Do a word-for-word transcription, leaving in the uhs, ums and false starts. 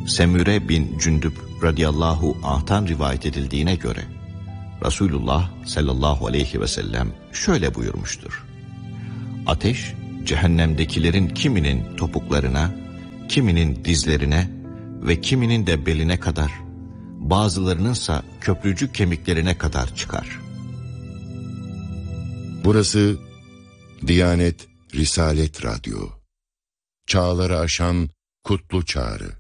Semüre bin Cündüb radıyallahu anh'tan rivayet edildiğine göre Resulullah sallallahu aleyhi ve sellem şöyle buyurmuştur: Ateş cehennemdekilerin kiminin topuklarına, kiminin dizlerine ve kiminin de beline kadar, bazılarınınsa köprücük kemiklerine kadar çıkar. Burası Diyanet Risalet Radyo. Çağları aşan kutlu çağrı.